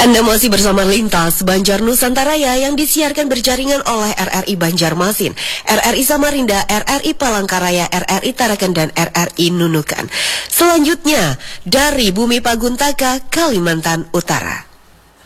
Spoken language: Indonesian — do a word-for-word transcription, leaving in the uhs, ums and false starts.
Anda masih bersama Lintas Banjar Nusantaraya yang disiarkan berjaringan oleh R R I Banjarmasin, R R I Samarinda, R R I Palangkaraya, R R I Tarakan, dan R R I Nunukan. Selanjutnya, dari Bumi Paguntaka, Kalimantan Utara.